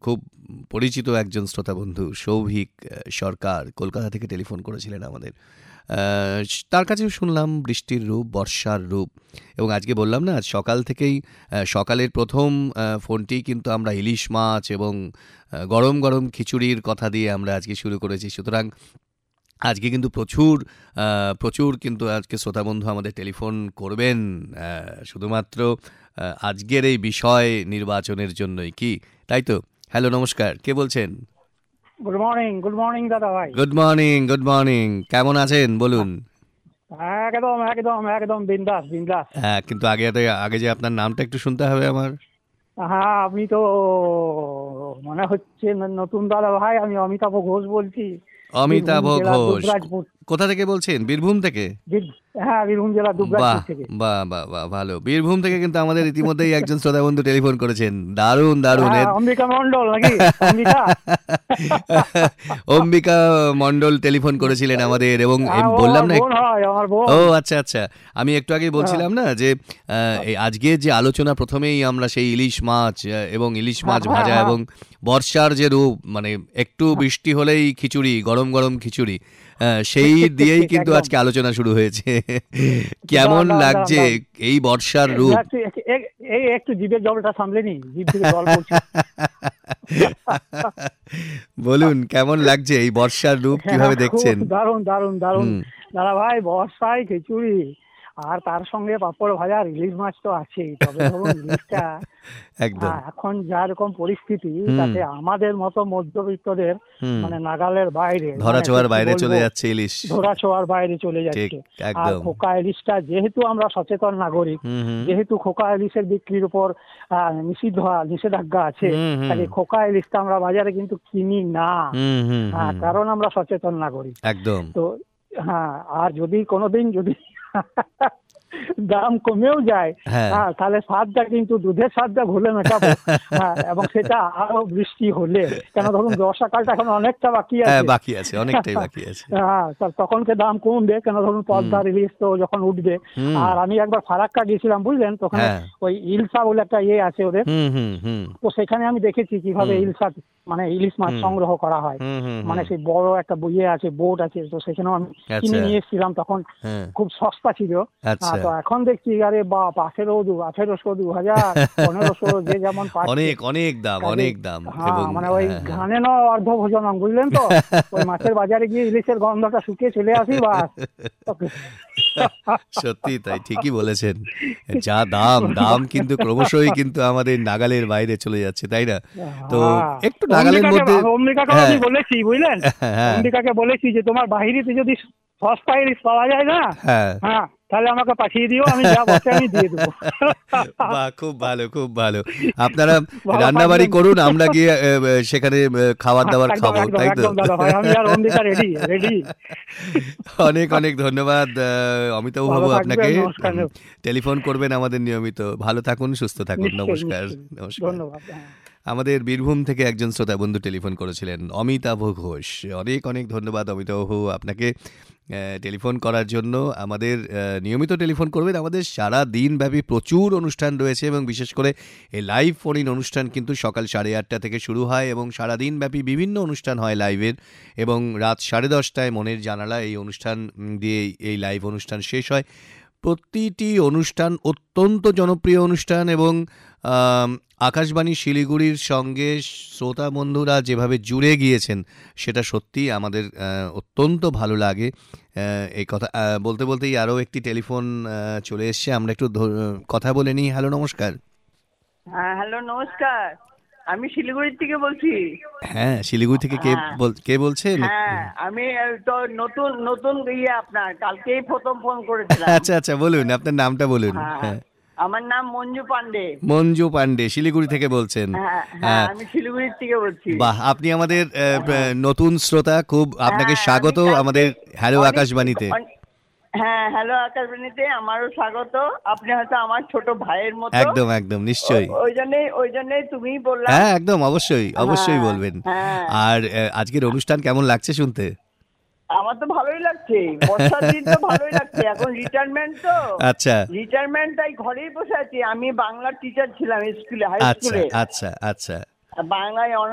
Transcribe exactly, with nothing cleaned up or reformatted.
খুব পরিচিত একজন শ্রোতা বন্ধু সৌভিক সরকার কলকাতা থেকে টেলিফোন করেছিলেন আমাদের। তার কাছেও শুনলাম বৃষ্টির রূপ, বর্ষার রূপ, এবং আজকে বললাম না সকাল থেকেই সকালের প্রথম ফোনটি কিন্তু আমরা ইলিশ মাছ এবং গরম গরম খিচুড়ির কথা দিয়ে আমরা আজকে শুরু করেছি। সুতরাং আজকে কিন্তু প্রচুর প্রচুর কিন্তু আজকে শ্রোতা বন্ধু আমাদের টেলিফোন করবেন শুধুমাত্র আজকের এই বিষয় নির্বাচনের জন্যই, কি তাই তো? হ্যালো, নমস্কার, কে বলছেন? Good morning. গুড মর্নিং দাদা ভাই। Good morning. Good morning. কেমন আছেন বলুন? একদম একদম একদম বিন্দাস বিন্দাস। হ্যাঁ, কিন্তু আগে আগে যে আপনার নামটা একটু শুনতে হবে আমার। হ্যাঁ, আপনি তো মনে হচ্ছে নতুন দাদা ভাই। আমি অমিতাভ ঘোষ বলছি। অমিতাভ ঘোষ, কোথা থেকে বলছেন? বীরভূম থেকে? হ্যাঁ, বীরভূম জেলা দুবরাজপুর থেকে। বাহ বাহ বাহ, ভালো। বীরভূম থেকে কিন্তু আমাদের ইতিমধ্যেই একজন শ্রোতা বন্ধু টেলিফোন করেছেন। দারুণ দারুণ। অম্বিকা মণ্ডল নাকি? অম্বিকা মণ্ডল টেলিফোন করেছিলেন আমাদের, এবং বললাম না, ও আচ্ছা আচ্ছা, আমি একটু আগেই বলছিলাম না যে আজকে যে আলোচনা, প্রথমেই আমরা সেই ইলিশ মাছ এবং ইলিশ মাছ ভাজা এবং বর্ষার যে রূপ, মানে একটু বৃষ্টি হলেই খিচুড়ি, গরম গরম খিচুড়ি, সেই দিয়েই কিন্তু আজকে আলোচনা শুরু হয়েছে। কেমন লাগছে এই বর্ষার রূপ? এই একটু জিভের জলটা সামলে নি, জিভ থেকে জল পড়ছে। বলুন, কেমন লাগছে এই বর্ষার রূপ, কিভাবে দেখছেন? দারুণ দারুণ দারুণ দাদা ভাই। বর্ষায় খিচুড়ি আর তার সঙ্গে পাপড় ভাজা, ইলিশ মাছ তো আছেই। তবে ধরুন ইলিশটা একদম এখন যা রকম পরিস্থিতি, তাতে আমাদের মতো মধ্যবিত্তদের মানে নাগালের বাইরে, ধরাছোঁয়ার বাইরে চলে যাচ্ছে ইলিশ, ধরাছোঁয়ার বাইরে চলে যাচ্ছে। আর খোকা ইলিশটা, যেহেতু আমরা সচেতন নাগরিক, যেহেতু খোকা ইলিশের বিক্রির উপর নিষিদ্ধ নিষেধাজ্ঞা আছে, তাই খোকা ইলিশটা আমরা বাজারে কিন্তু কিনি না, কারণ আমরা সচেতন নাগরিক। একদম। তো হ্যাঁ, আর যদি কোনোদিন যদি দাম কমেও যায়, হ্যাঁ, তাহলে স্বাদটা কিন্তু দুধের স্বাদটা ঘুরে মেটাবো। হ্যাঁ, এবং সেটা আরো বৃষ্টি হলে, কেন ধরুন বর্ষাকালটা এখন অনেকটা বাকি আছে, বাকি আছে অনেকটাই বাকি আছে। হ্যাঁ, তখনকে দাম কমবে, কেন ধরুন পদ্মার ইলিশ তো যখন উঠবে। আর আমি একবার ফারাক্কা গিয়েছিলাম, বুঝলেন, তখন ওই ইলসা বলে একটা ইয়ে আছে ওদের, তো সেখানে আমি দেখেছি কিভাবে ইলসা মানে ইলিশ মাছ সংগ্রহ করা হয়। মানে সেই বড় একটা ইয়ে আছে, বোট আছে, তো সেখানেও আমি কিনে নিয়ে এসেছিলাম, তখন খুব সস্তা ছিল। তো এখন দেখছি আরে বাপ, আঠেরো দু আঠেরোশো দু হাজার পনেরোশো, যে যেমন অনেক অনেক দাম, অনেক দাম। মানে ওই ঘানে ন অর্ধ ভোজন, বুঝলেন তো। ওই মাছের বাজারে গিয়ে ইলিশের গন্ধটা শুকিয়ে চলে আসি, বাস। সত্যি তাই, ঠিকই বলেছেন। যা দাম, দাম কিন্তু ক্রমশই কিন্তু আমাদের নাগালের বাইরে চলে যাচ্ছে, তাই না? তো একটু নাগালের মধ্যে অম্বিকাকে আমি বলেছি, বুঝলেন, অম্বিকাকে বলেছি যে তোমার বাহিরেতে যদি সস্তা ইলিশ পাওয়া যায় না, হ্যাঁ, তাহলে আমাকে পাঠিয়ে দিও, আমি যা বসে আমি দিয়ে দেবো। বাহ, খুব ভালো, খুব ভালো। আপনারা রান্না বাড়ি করুন, আমরা গিয়ে সেখানে খাবার দাবার খাবো, তাই তো? অনেক অনেক ধন্যবাদ অমিতাভ বাবু আপনাকে। টেলিফোন করবেন আমাদের নিয়মিত। ভালো থাকুন, সুস্থ থাকুন। নমস্কার। নমস্কার। আমাদের বীরভূম থেকে একজন শ্রোতা বন্ধু টেলিফোন করেছিলেন, অমিতাভ ঘোষ। অনেক অনেক ধন্যবাদ অমিতাভ বাবু আপনাকে টেলিফোন করার জন্য। আমাদের নিয়মিত টেলিফোন করবেন। আমাদের সারা দিনব্যাপী প্রচুর অনুষ্ঠান রয়েছে, এবং বিশেষ করে এই লাইভ ফোন ইন অনুষ্ঠান কিন্তু সকাল সাড়ে আটটা থেকে শুরু হয়, এবং সারা দিনব্যাপী বিভিন্ন অনুষ্ঠান হয় লাইভের, এবং রাত সাড়ে দশটায় মনের জানালা এই অনুষ্ঠান দিয়ে এই লাইভ অনুষ্ঠান শেষ হয়। প্রতিটি অনুষ্ঠান অত্যন্ত জনপ্রিয় অনুষ্ঠান, এবং আকাশবাণী শিলিগুড়ির সঙ্গে শ্রোতা বন্ধুরা যেভাবে জুড়ে গিয়েছেন, সেটা সত্যি আমাদের অত্যন্ত ভালো লাগে। এই কথা বলতে বলতেই আরও একটি টেলিফোন চলে এসছে, আমরা একটু কথা বলে নিই। হ্যালো, নমস্কার। হ্যাঁ, হ্যালো, নমস্কার। আমি শিলিগুড়ি থেকে বলছি। হ্যাঁ, শিলিগুড়ি থেকে কে কে বলছেন? হ্যাঁ, আমি তো নতুন নতুন ইয়ে, আপনার কালকেই প্রথম ফোন করেছিলাম। আচ্ছা আচ্ছা, বলুন আপনার নামটা বলুন। হ্যাঁ, আমার নাম মঞ্জু পান্ডে। মঞ্জু পান্ডে, শিলিগুড়ি থেকে বলছেন? হ্যাঁ, আমি শিলিগুড়ি থেকে বলছি। বাহ, আপনি আমাদের নতুন শ্রোতা, খুব আপনাকে স্বাগত আমাদের হ্যালো আকাশবাণীতে। হ্যাঁ, হ্যালো আকাশবাণীতে আমারও স্বাগত। আপনি হয়তো আমার ছোট ভাইয়ের মতো। একদম একদম, নিশ্চয়ই। ওই জন্যই ওই জন্যই তুমিই বললাম। হ্যাঁ, একদম, অবশ্যই অবশ্যই বলবেন। আর আজকের অনুষ্ঠান কেমন লাগছে শুনতে? আমার তো ভালোই লাগছে, বর্ষার দিন তো ভালোই লাগছে। এখন রিটায়ারমেন্ট তো, আচ্ছা, রিটায়ারমেন্ট, তাই ঘরেই বসে আছি। আমি বাংলার টিচার ছিলাম স্কুলে, হাই স্কুলে। আচ্ছা আচ্ছা, বাংলায়